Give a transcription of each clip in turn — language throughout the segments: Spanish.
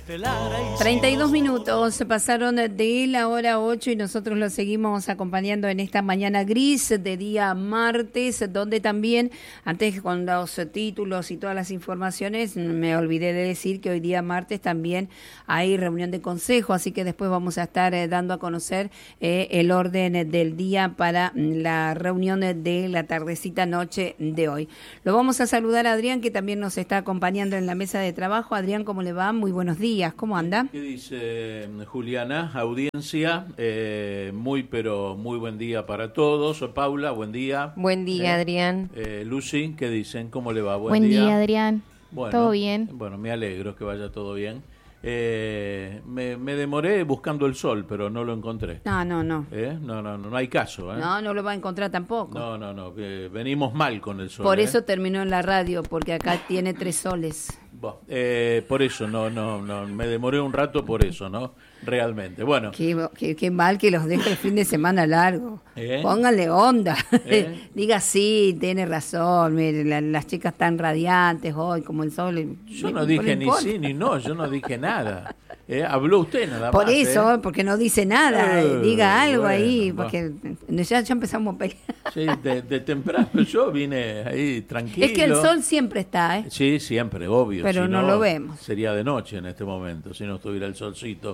32 minutos se pasaron de la hora 8 y nosotros los seguimos acompañando en esta mañana gris de día martes, donde también, antes con los títulos y todas las informaciones, me olvidé de decir que hoy día martes también hay reunión de consejo, así que después vamos a estar dando a conocer el orden del día para la reunión de la tardecita noche de hoy. Lo vamos a saludar a Adrián, que también nos está acompañando en la mesa de trabajo. Adrián, ¿cómo le va? Muy buenos días. ¿Cómo anda? ¿Qué dice Juliana? Audiencia, muy buen día para todos. Paula, buen día. Buen día, Adrián. Lucy, ¿qué dicen? ¿Cómo le va? Buen día, Adrián. Bueno, ¿todo bien? Bueno, me alegro que vaya todo bien. Me demoré buscando el sol, pero no lo encontré. No. No hay caso. No lo va a encontrar tampoco. No, venimos mal con el sol. Por eso terminó en la radio, porque acá tiene 3 soles. Por eso, me demoré un rato por eso, ¿no? Realmente, bueno. Qué mal que los deje el fin de semana largo. Pónganle onda. Diga, sí, tiene razón, mire, las chicas están radiantes hoy, como el sol. Yo no dije ni sí ni no, yo no dije nada. Habló usted nada más. Por eso, porque no dice nada, diga algo ahí, bueno. porque ya empezamos a pelear. Sí, de temprano yo vine ahí tranquilo. Es que el sol siempre está, ¿eh? Sí, siempre, obvio. Pero no lo vemos. Sería de noche en este momento, si no estuviera el solcito.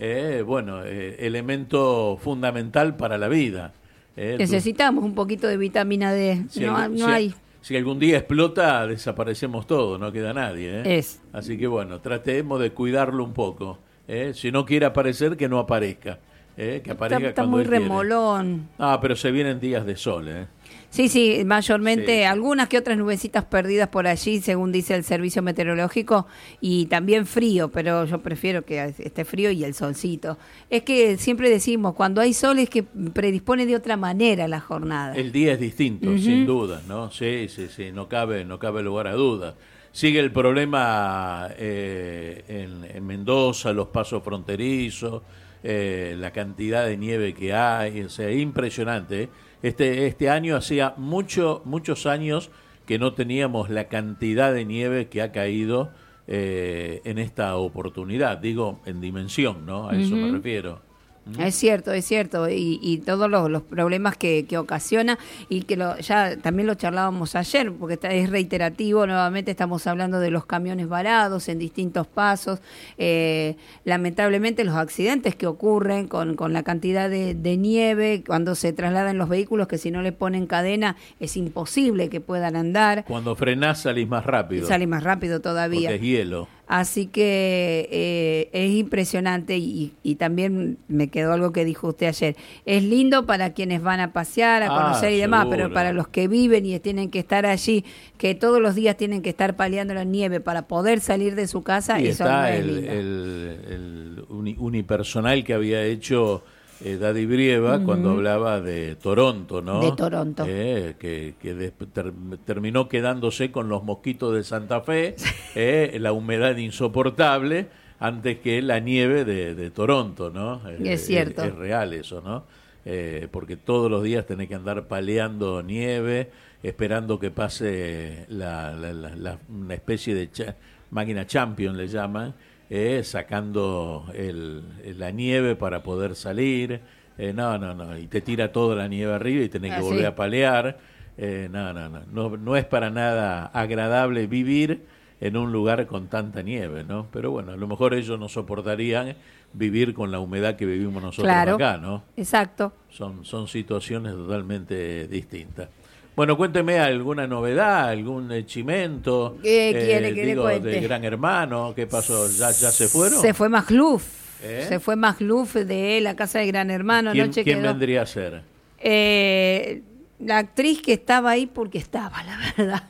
Elemento fundamental para la vida. Necesitamos un poquito de vitamina D. Hay. Si algún día explota, desaparecemos todos, no queda nadie. Así que bueno, tratemos de cuidarlo un poco. Si no quiere aparecer, que no aparezca. Que aparezca está cuando muy él quiere. remolón. Pero se vienen días de sol. Sí, mayormente Sí. algunas que otras nubecitas perdidas por allí, según dice el servicio meteorológico, y también frío, pero yo prefiero que esté frío y el solcito. Es que siempre decimos, cuando hay sol es que predispone de otra manera la jornada. El día es distinto, sin duda, ¿no? Sí, no cabe lugar a dudas. Sigue el problema en Mendoza, los pasos fronterizos, la cantidad de nieve que hay, o sea, impresionante. Este año hacía muchos años que no teníamos la cantidad de nieve que ha caído en esta oportunidad, digo, en dimensión, ¿no? A eso me refiero. Es cierto, y todos los problemas que ocasiona, y que ya también lo charlábamos ayer, porque es reiterativo, nuevamente estamos hablando de los camiones varados en distintos pasos, lamentablemente los accidentes que ocurren con la cantidad de nieve, cuando se trasladan los vehículos, que si no le ponen cadena es imposible que puedan andar. Cuando frenás salís más rápido. Salís más rápido todavía. Porque es hielo. Así que es impresionante y también me quedó algo que dijo usted ayer. Es lindo para quienes van a pasear, a conocer y demás, seguro. pero para los que viven y tienen que estar allí, que todos los días tienen que estar paliando la nieve para poder salir de su casa, y eso está no es lindo. el unipersonal que había hecho Daddy Brieva cuando hablaba de Toronto, ¿no? De Toronto. Que terminó quedándose con los mosquitos de Santa Fe, la humedad insoportable, antes que la nieve de Toronto, ¿no? Es cierto. Es real eso, ¿no? Porque todos los días tenés que andar paleando nieve, esperando que pase una especie de máquina Champion, le llaman, sacando la nieve para poder salir. No, y te tira toda la nieve arriba y tenés que volver a palear. No es para nada agradable vivir en un lugar con tanta nieve, ¿no? Pero bueno, a lo mejor ellos no soportarían vivir con la humedad que vivimos nosotros acá, ¿no? Exacto. Son situaciones totalmente distintas. Bueno, cuénteme alguna novedad, algún chimento. ¿Qué quiere que le cuente? De Gran Hermano, ¿qué pasó? ¿Ya se fueron? Se fue Magluf. Se fue Magluf de la casa de Gran Hermano. ¿Quién vendría a ser? La actriz que estaba ahí porque estaba, la verdad.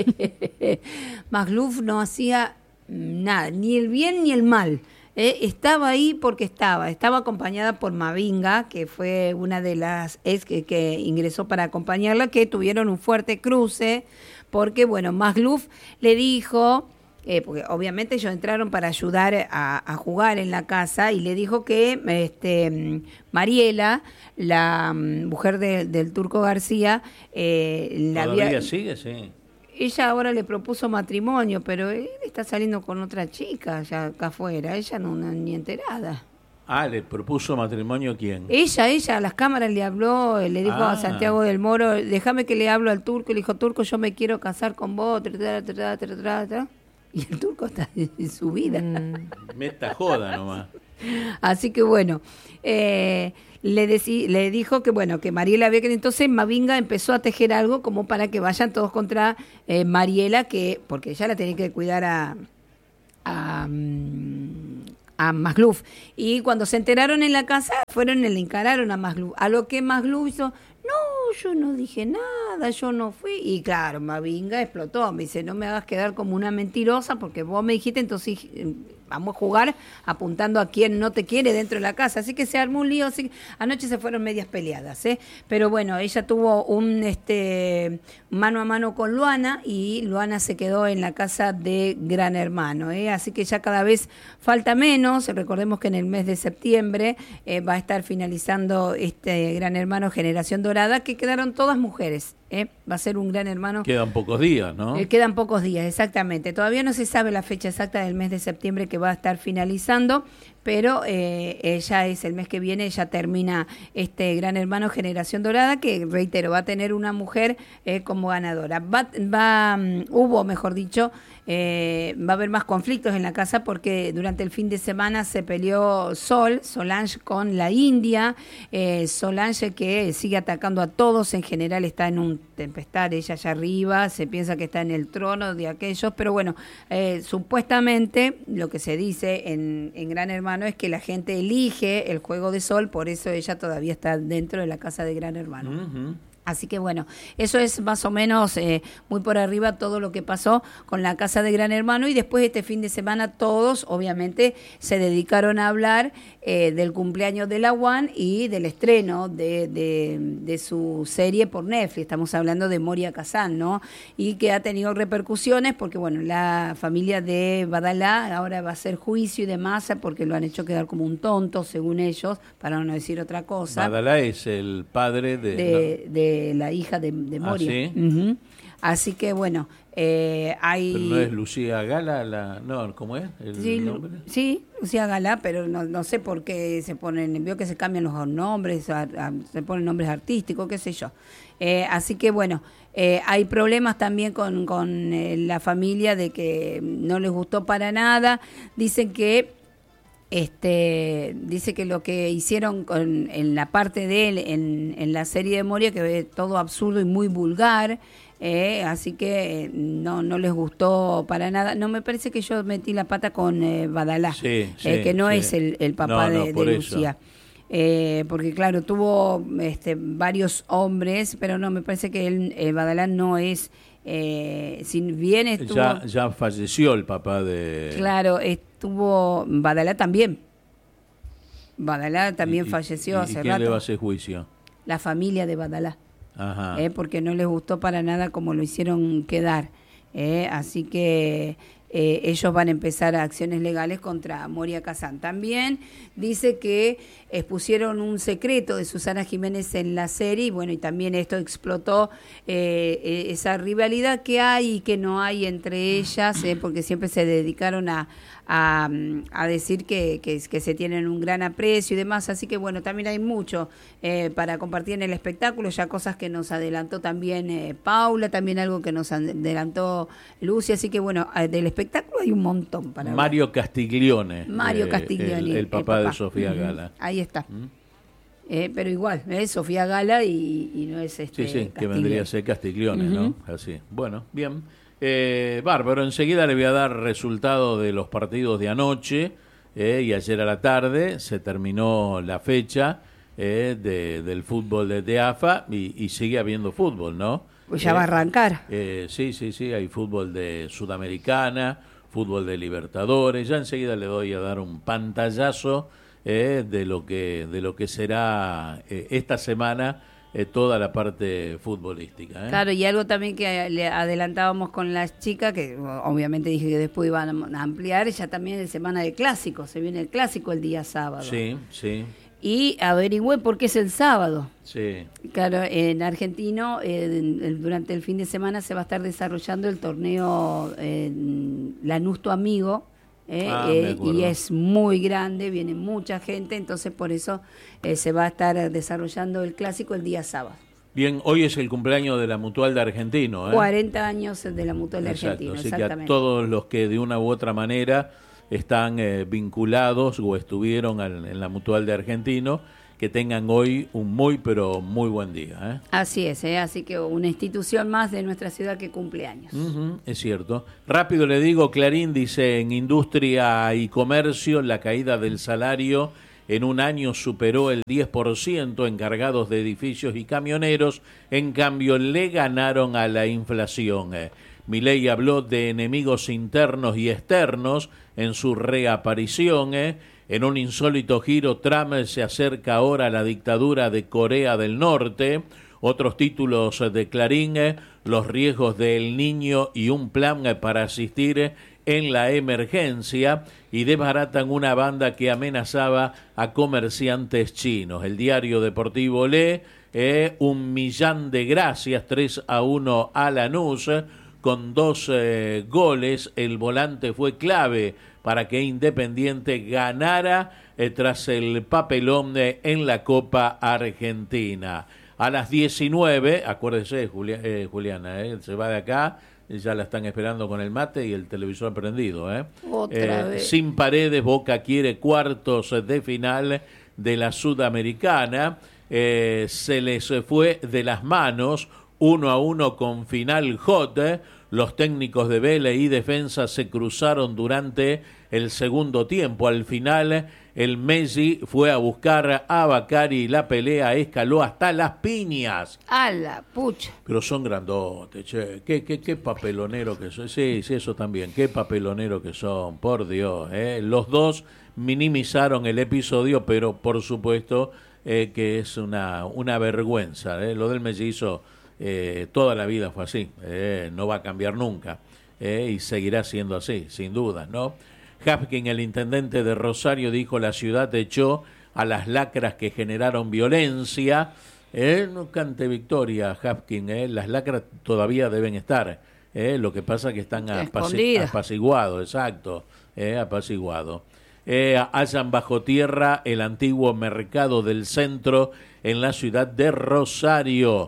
Magluf no hacía nada, ni el bien ni el mal. Estaba ahí porque estaba acompañada por Mavinga, que fue una de las ex que ingresó para acompañarla, que tuvieron un fuerte cruce, porque bueno, Magluf le dijo, porque obviamente ellos entraron para ayudar a jugar en la casa, y le dijo que Mariela, la mujer del Turco García, ¿Todavía sigue? Sí. ella ahora le propuso matrimonio, pero él está saliendo con otra chica ya acá afuera, ella no ni enterada. Ah, ¿le propuso matrimonio quién? Ella a las cámaras le habló, le dijo a Santiago del Moro, déjame que le hablo al turco, y le dijo, turco, yo me quiero casar con vos, y el turco está en su vida. Meta joda nomás. Así que bueno, le dijo que bueno, que Mariela había que... Entonces Mavinga empezó a tejer algo como para que vayan todos contra Mariela, porque ella la tenía que cuidar a Magluf. Y cuando se enteraron en la casa, fueron y le encararon a Magluf. A lo que Magluf hizo, no, yo no dije nada, yo no fui. Y claro, Mavinga explotó, me dice, no me hagas quedar como una mentirosa, porque vos me dijiste, entonces vamos a jugar apuntando a quien no te quiere dentro de la casa. Así que se armó un lío, así que anoche se fueron medias peleadas, ¿eh? Pero bueno, ella tuvo un mano a mano con Luana, y Luana se quedó en la casa de Gran Hermano, ¿eh? Así que ya cada vez falta menos. Recordemos que en el mes de septiembre va a estar finalizando Gran Hermano Generación Dorada, que quedaron todas mujeres. Va a ser un Gran Hermano. Quedan pocos días, ¿no? Quedan pocos días, exactamente. Todavía no se sabe la fecha exacta del mes de septiembre que va a estar finalizando, pero ya es el mes que viene, ya termina Gran Hermano Generación Dorada, que, reitero, va a tener una mujer como ganadora. Hubo, mejor dicho, va a haber más conflictos en la casa, porque durante el fin de semana se peleó Solange con la India. Solange, que sigue atacando a todos, en general está en un tempestad, ella allá arriba, se piensa que está en el trono de aquellos, pero bueno, supuestamente lo que se dice en Gran Hermano es que la gente elige el juego de Sol, por eso ella todavía está dentro de la casa de Gran Hermano. Uh-huh. Así que bueno, eso es más o menos muy por arriba todo lo que pasó con la casa de Gran Hermano. Y después este fin de semana todos obviamente se dedicaron a hablar del cumpleaños de la One y del estreno de su serie por Netflix. Estamos hablando de Moria Kazan, ¿no? Y que ha tenido repercusiones porque bueno, la familia de Badalá ahora va a hacer juicio y demás, porque lo han hecho quedar como un tonto, según ellos, para no decir otra cosa. Badalá es el padre de la hija de Moria. ¿Ah, sí? Uh-huh. Así que bueno, hay... ¿Pero no es Lucía Gala? No, ¿cómo es el nombre? Sí, Lucía Gala, pero no sé por qué se ponen, veo que se cambian los nombres, se ponen nombres artísticos, qué sé yo. Así que bueno, hay problemas también con la familia, de que no les gustó para nada. Dicen que dice que lo que hicieron en la parte de él en la serie de Moria, que es todo absurdo y muy vulgar, así que no les gustó para nada. No, me parece que yo metí la pata con Badalá, que no es el papá de Lucía. Porque claro, tuvo varios hombres, pero no, me parece que Badalá no es... si bien estuvo... Ya falleció el papá de... Claro, estuvo... Badalá también falleció hace rato. ¿Y quién le va a hacer juicio? La familia de Badalá. Ajá. Porque no les gustó para nada como lo hicieron quedar. Así que ellos van a empezar acciones legales contra Moria Kazan. También dice que expusieron un secreto de Susana Jiménez en la serie, y bueno, y también esto explotó esa rivalidad que hay y que no hay entre ellas, porque siempre se dedicaron a decir que se tienen un gran aprecio y demás. Así que bueno, también hay mucho para compartir en el espectáculo, ya cosas que nos adelantó también Paula, también algo que nos adelantó Lucy. Así que bueno, del espectáculo hay un montón para Mario Castiglione. Mario Castiglione, el papá de Sofía Gala. Ahí está. Pero igual, Sofía Gala y no es Sí, que vendría a ser Castiglione, ¿no? Así. Bueno, bien. Bárbaro, enseguida le voy a dar resultado de los partidos de anoche, y ayer a la tarde se terminó la fecha del fútbol de AFA, y sigue habiendo fútbol, ¿no? Pues ya va a arrancar. Sí, hay fútbol de Sudamericana, fútbol de Libertadores. Ya enseguida le doy a dar un pantallazo de lo que será esta semana toda la parte futbolística. Claro, y algo también que le adelantábamos con las chicas, que obviamente dije que después iban a ampliar, ya también es semana de clásicos, se viene el clásico el día sábado. Sí. y averigüé por qué es el sábado. Sí. Claro, en Argentino, durante el fin de semana se va a estar desarrollando el torneo Lanús Tu Amigo, y es muy grande, viene mucha gente, entonces por eso se va a estar desarrollando el clásico el día sábado. Bien, hoy es el cumpleaños de la Mutual de Argentino. 40 años de la Mutual de Argentino, así exactamente. Que a todos los que de una u otra manera están vinculados o estuvieron en la Mutual de Argentino, que tengan hoy un muy, pero muy buen día. Así es, así que una institución más de nuestra ciudad que cumple años. Es cierto. Rápido le digo, Clarín dice, en industria y comercio la caída del salario en un año superó el 10%, encargados de edificios y camioneros, en cambio le ganaron a la inflación. Milei habló de enemigos internos y externos en su reaparición. En un insólito giro, Trump se acerca ahora a la dictadura de Corea del Norte. Otros títulos de Clarín, los riesgos del Niño y un plan para asistir en la emergencia, y desbaratan una banda que amenazaba a comerciantes chinos. El diario deportivo lee 1.000.000 de gracias, 3-1 a Lanús, con 2 goles. El volante fue clave para que Independiente ganara tras el papelón en la Copa Argentina. A las 19, acuérdese, Juliana, se va de acá, ya la están esperando con el mate y el televisor prendido. Otra vez. Sin Paredes, Boca quiere cuartos de final de la Sudamericana. Se les fue de las manos 1-1 con final hot. Los técnicos de Vélez y Defensa se cruzaron durante el segundo tiempo. Al final, el Messi fue a buscar a Bacari y la pelea escaló hasta las piñas. ¡A la pucha! Pero son grandotes, che. Qué papelonero que son. Sí, eso también. Qué papelonero que son, por Dios. Los dos minimizaron el episodio, pero por supuesto que es una vergüenza. Lo del mellizo toda la vida fue así. No va a cambiar nunca. Y seguirá siendo así, sin duda, ¿no? Hapkin, el intendente de Rosario, dijo: la ciudad echó a las lacras que generaron violencia. No cante victoria, Hapkin, las lacras todavía deben estar. Lo que pasa es que están apaciguados, exacto, apaciguados. Hallan bajo tierra el antiguo mercado del centro en la ciudad de Rosario.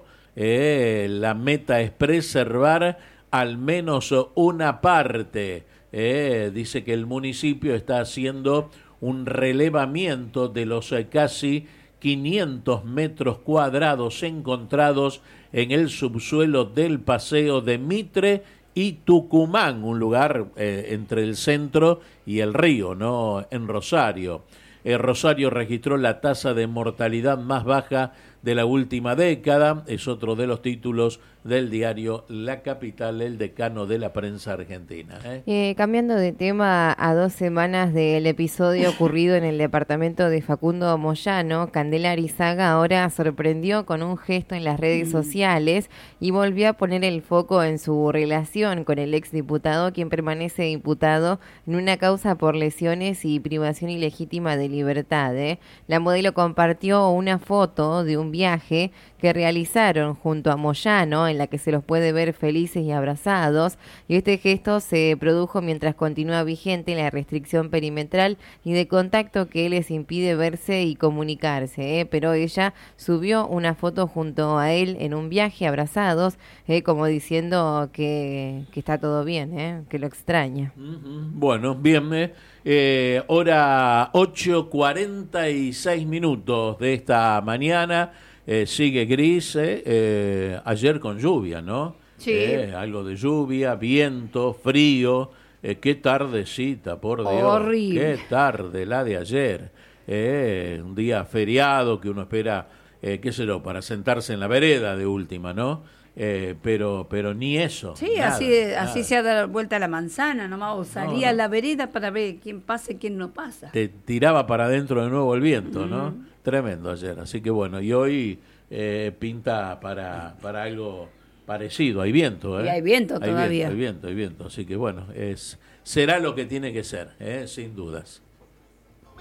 La meta es preservar al menos una parte. Dice que el municipio está haciendo un relevamiento de los casi 500 metros cuadrados encontrados en el subsuelo del Paseo de Mitre y Tucumán, un lugar entre el centro y el río, ¿no? En Rosario. Rosario registró la tasa de mortalidad más baja de la última década. Es otro de los títulos del diario La Capital, el decano de la prensa argentina. Cambiando de tema, a 2 semanas del episodio ocurrido en el departamento de Facundo Moyano, Candela Arizaga ahora sorprendió con un gesto en las redes sociales y volvió a poner el foco en su relación con el exdiputado, quien permanece imputado en una causa por lesiones y privación ilegítima de libertad. La modelo compartió una foto de un viaje que realizaron junto a Moyano, en la que se los puede ver felices y abrazados, y este gesto se produjo mientras continúa vigente la restricción perimetral y de contacto que les impide verse y comunicarse, pero ella subió una foto junto a él en un viaje abrazados, como diciendo que está todo bien, que lo extraña. Bueno, bien, hora 8:46 de esta mañana. Sigue gris, ayer con lluvia, ¿no? Sí. Algo de lluvia, viento, frío. Qué tardecita, por Dios. Horrible. Qué tarde la de ayer. Un día feriado que uno espera, qué sé yo, para sentarse en la vereda de última, ¿no? Pero ni eso. Sí, nada, así se ha dado vuelta a la manzana, nomás salía a la vereda para ver quién pasa y quién no pasa. Te tiraba para adentro de nuevo el viento, ¿no? Tremendo ayer, así que bueno, y hoy pinta para algo parecido, hay viento, Y hay viento todavía. Hay viento, así que bueno, será lo que tiene que ser, sin dudas.